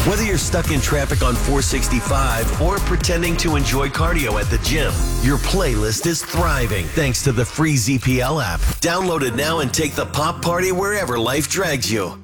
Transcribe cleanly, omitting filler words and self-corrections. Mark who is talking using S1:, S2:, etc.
S1: Whether you're stuck in traffic on 465 or pretending to enjoy cardio at the gym, your playlist is thriving thanks to the free ZPL app. Download it now and take the pop party wherever life drags you.